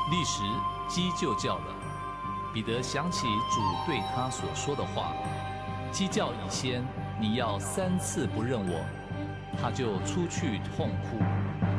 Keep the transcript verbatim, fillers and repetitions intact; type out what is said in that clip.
立时鸡就叫了。彼得想起主对他所说的话：鸡叫以先，你要三次不认我。他就出去痛哭。